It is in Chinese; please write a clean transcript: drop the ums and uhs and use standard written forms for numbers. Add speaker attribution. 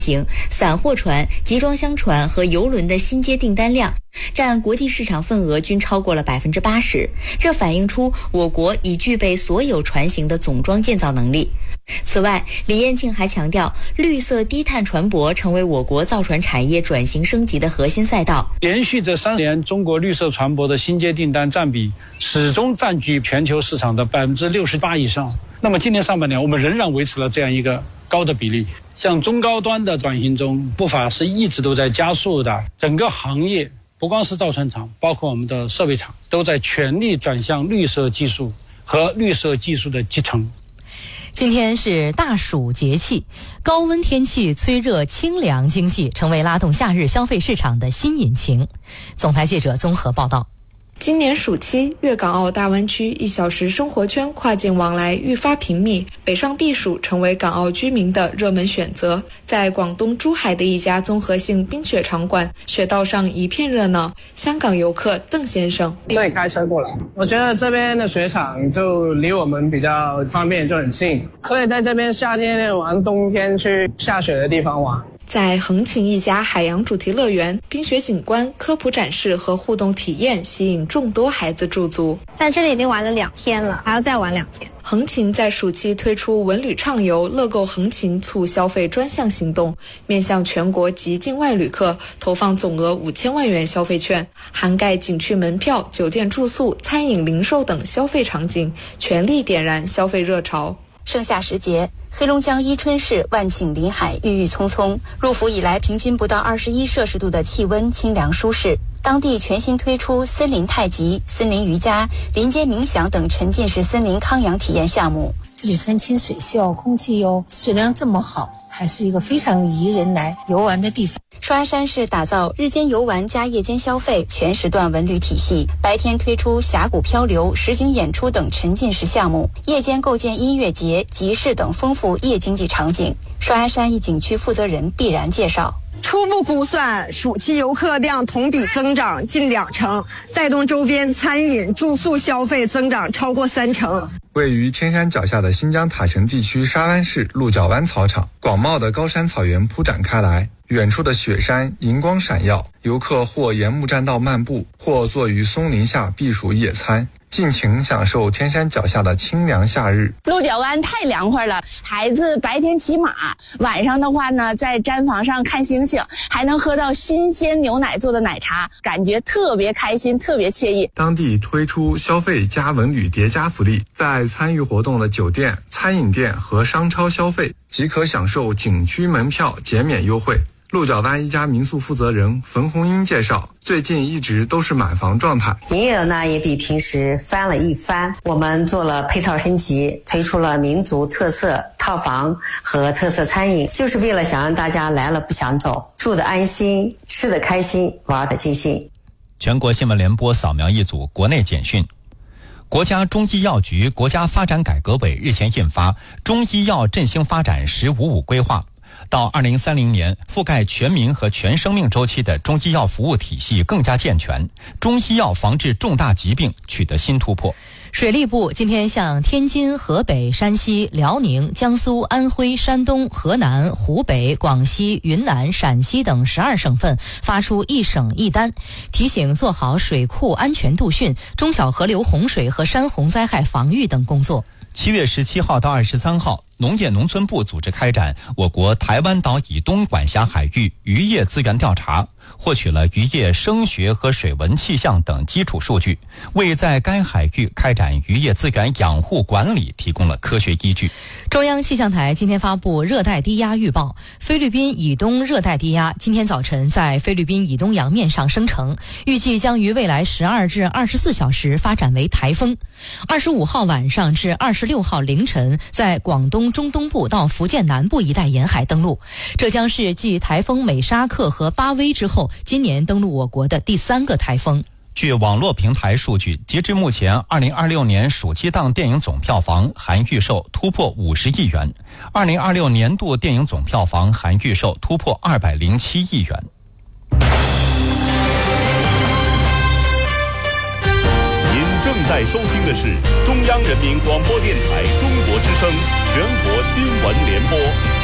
Speaker 1: 行散货船、集装箱船和邮轮的新接订单量占国际市场份额均超过了80%，这反映出我国已具备所有船型的总装建造能力。此外，李彦庆还强调，绿色低碳船舶成为我国造船产业转型升级的核心赛道。
Speaker 2: 连续这3年，中国绿色船舶的新接订单占比始终占据全球市场的68%以上。那么今年上半年，我们仍然维持了这样一个高的比例。像中高端的转型中，步伐是一直都在加速的。整个行业不光是造船厂，包括我们的设备厂，都在全力转向绿色技术和绿色技术的集成。
Speaker 3: 今天是大暑节气，高温天气催热清凉经济，成为拉动夏日消费市场的新引擎。总台记者综合报道。
Speaker 4: 今年暑期，粤港澳大湾区1小时生活圈跨境往来愈发频密，北上避暑成为港澳居民的热门选择。在广东珠海的一家综合性冰雪场馆，雪道上一片热闹。香港游客邓先生：
Speaker 5: 这里开车过来，我觉得这边的雪场就离我们比较方便，就很近，可以在这边夏天玩，冬天去下雪的地方玩。
Speaker 4: 在横琴一家海洋主题乐园，冰雪景观、科普展示和互动体验吸引众多孩子驻足。
Speaker 6: 在这里已经玩了2天了，还要再玩2天。
Speaker 4: 横琴在暑期推出文旅畅游、乐购横琴促消费专项行动，面向全国及境外旅客投放总额5000万元消费券，涵盖景区门票、酒店住宿、餐饮零售等消费场景，全力点燃消费热潮。
Speaker 1: 盛夏时节，黑龙江伊春市万顷林海郁郁葱葱，入伏以来平均不到21摄氏度的气温清凉舒适。当地全新推出森林太极、森林瑜伽、林间冥想等沉浸式森林康养体验项目。
Speaker 7: 这里山清水秀，空气又质量这么好，还是一个非常宜人来游玩的地方。
Speaker 1: 双鸭山市打造日间游玩加夜间消费全时段文旅体系，白天推出峡谷漂流、实景演出等沉浸式项目，夜间构建音乐节、集市等丰富夜经济场景。双鸭山一景区负责人毕然介绍，
Speaker 8: 初步估算，暑期游客量同比增长近2成，带动周边餐饮、住宿消费增长超过3成。
Speaker 9: 位于天山脚下的新疆塔城地区沙湾市鹿角湾草场，广袤的高山草原铺展开来，远处的雪山银光闪耀，游客或沿木栈道漫步，或坐于松林下避暑野餐，尽情享受天山脚下的清凉夏日。
Speaker 10: 鹿角湾太凉快了，孩子白天骑马，晚上的话呢，在毡房上看星星，还能喝到新鲜牛奶做的奶茶，感觉特别开心，特别惬意。
Speaker 9: 当地推出消费加文旅叠加福利，在参与活动的酒店、餐饮店和商超消费，即可享受景区门票减免优惠。鹿角湾一家民宿负责人冯红英介绍，最近一直都是满房状态，
Speaker 11: 营业额呢也比平时翻了一番。我们做了配套升级，推出了民族特色套房和特色餐饮，就是为了想让大家来了不想走，住得安心，吃得开心，玩得尽兴。
Speaker 12: 全国新闻联播扫描一组国内简讯。国家中医药局、国家发展改革委日前印发《中医药振兴发展“十五五”规划》，到2030年，覆盖全民和全生命周期的中医药服务体系更加健全，中医药防治重大疾病取得新突破。
Speaker 3: 水利部今天向天津、河北、山西、辽宁、江苏、安徽、山东、河南、湖北、广西、云南、陕西等12省份发出一省一单，提醒做好水库安全度汛、中小河流洪水和山洪灾害防御等工作。
Speaker 12: 7月17号到23号，农业农村部组织开展我国台湾岛以东管辖海域渔业资源调查，获取了渔业声学和水文气象等基础数据，为在该海域开展渔业资源养护管理提供了科学依据。
Speaker 3: 中央气象台今天发布热带低压预报，菲律宾以东热带低压今天早晨在菲律宾以东洋面上生成，预计将于未来12至24小时发展为台风。25号晚上至26号凌晨在广东中东部到福建南部一带沿海登陆，这将是继台风美沙克和巴威之后今年登陆我国的第3个台风。
Speaker 12: 据网络平台数据，截至目前2026年暑期档电影总票房含预售突破50亿元，2026年度电影总票房含预售突破207亿元。
Speaker 13: 您正在收听的是中央人民广播电台中国之声全国新闻联播。